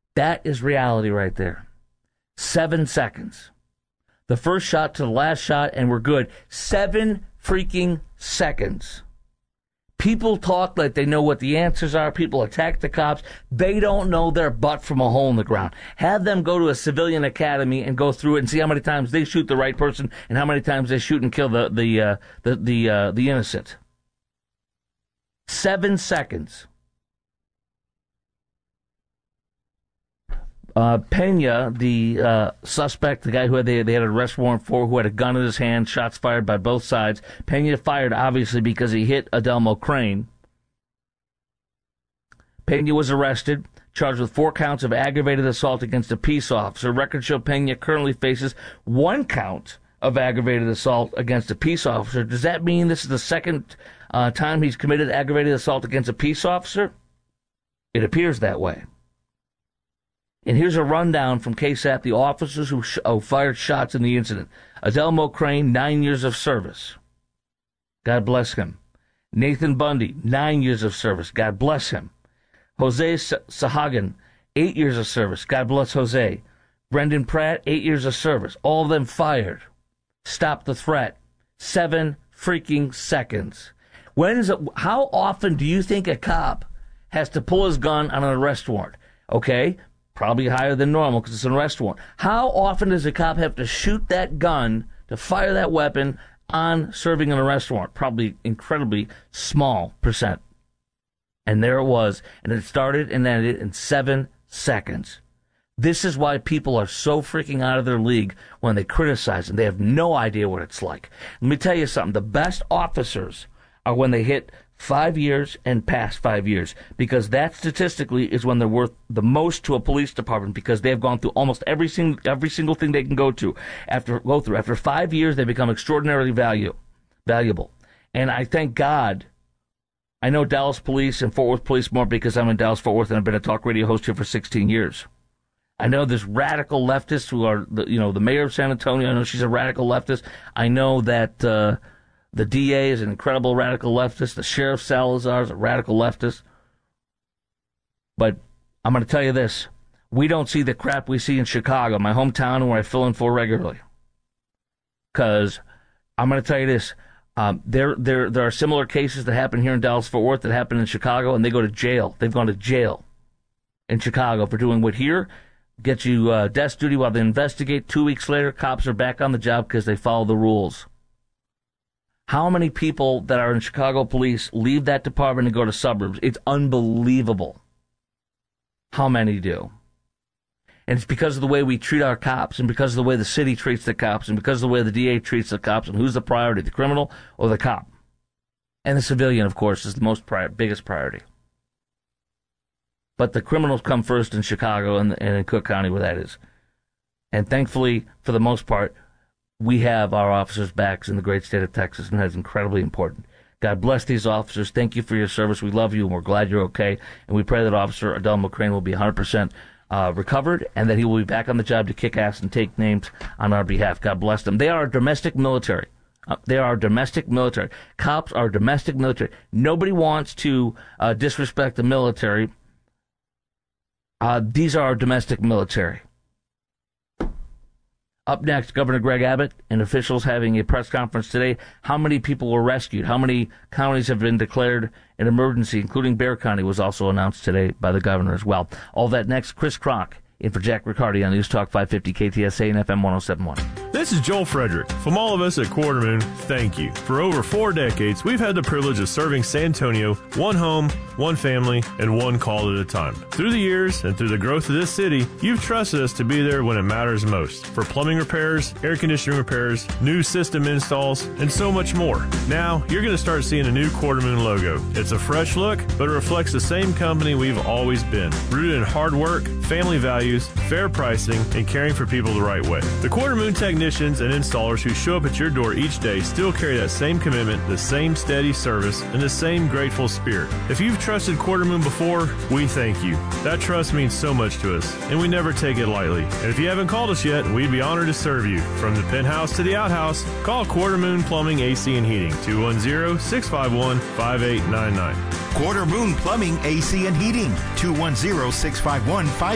That is reality right there. 7 seconds. The first shot to the last shot, and we're good. 7 freaking seconds. People talk like they know what the answers are. People attack the cops. They don't know their butt from a hole in the ground. Have them go to a civilian academy and go through it and see how many times they shoot the right person and how many times they shoot and kill the innocent. 7 seconds. Pena, the suspect, the guy who they had an arrest warrant for, who had a gun in his hand, shots fired by both sides. Pena fired, obviously, because he hit Adelmo Crane. Pena was arrested, charged with 4 counts of aggravated assault against a peace officer. Records show Pena currently faces 1 count of aggravated assault against a peace officer. Does that mean this is the second time he's committed aggravated assault against a peace officer? It appears that way. And here's a rundown from KSAT, the officers who fired shots in the incident. Adelmo Crane, 9 years of service. God bless him. Nathan Bundy, 9 years of service. God bless him. Jose Sahagan, 8 years of service. God bless Jose. Brendan Pratt, 8 years of service. All of them fired. Stop the threat. 7 freaking seconds. How often do you think a cop has to pull his gun on an arrest warrant? Okay, probably higher than normal because it's an arrest warrant. How often does a cop have to shoot that gun to fire that weapon on serving an arrest warrant? Probably incredibly small percent. And there it was. And it started and ended in 7 seconds. This is why people are so freaking out of their league when they criticize and they have no idea what it's like. Let me tell you something. The best officers are when they hit 5 years and past 5 years, because that statistically is when they're worth the most to a police department, because they've gone through almost every single thing they can go through. After 5 years, they become extraordinarily valuable. And I thank God. I know Dallas Police and Fort Worth Police more because I'm in Dallas, Fort Worth, and I've been a talk radio host here for 16 years. I know there's radical leftists who are, the mayor of San Antonio. I know she's a radical leftist. I know that the DA is an incredible radical leftist. The Sheriff Salazar is a radical leftist. But I'm going to tell you this. We don't see the crap we see in Chicago, my hometown, where I fill in for regularly. Because I'm going to tell you this. There are similar cases that happen here in Dallas-Fort Worth that happen in Chicago, and they go to jail. They've gone to jail in Chicago for doing what here gets you desk duty while they investigate. 2 weeks later, cops are back on the job because they follow the rules. How many people that are in Chicago police leave that department and go to suburbs? It's unbelievable how many do. And it's because of the way we treat our cops and because of the way the city treats the cops and because of the way the DA treats the cops. And who's the priority, the criminal or the cop? And the civilian, of course, is the biggest priority. But the criminals come first in Chicago and in Cook County, where that is. And thankfully, for the most part, we have our officers' backs in the great state of Texas, and that's incredibly important. God bless these officers. Thank you for your service. We love you, and we're glad you're okay. And we pray that Officer Adelmo Crane will be 100% recovered, and that he will be back on the job to kick ass and take names on our behalf. God bless them. They are a domestic military. They are our domestic military. Cops are domestic military. Nobody wants to disrespect the military. These are our domestic military. Up next, Governor Greg Abbott and officials having a press conference today. How many people were rescued? How many counties have been declared an emergency, including Bexar County, was also announced today by the governor as well. All that next. Chris Kroc in for Jack Riccardi on News Talk 550 KTSA and FM 107.1. This is Joel Frederick. From all of us at Quartermoon, thank you. For over 4 decades, we've had the privilege of serving San Antonio, one home, one family, and one call at a time. Through the years and through the growth of this city, you've trusted us to be there when it matters most. For plumbing repairs, air conditioning repairs, new system installs, and so much more. Now, you're going to start seeing a new Quartermoon logo. It's a fresh look, but it reflects the same company we've always been. Rooted in hard work, family values, fair pricing, and caring for people the right way. The Quartermoon technicians and installers who show up at your door each day still carry that same commitment, the same steady service, and the same grateful spirit. If you've trusted Quartermoon before, we thank you. That trust means so much to us, and we never take it lightly. And if you haven't called us yet, we'd be honored to serve you. From the penthouse to the outhouse, call Quartermoon Plumbing, AC, and Heating, 210-651-5899. Quartermoon Plumbing, AC, and Heating, 210-651-5899.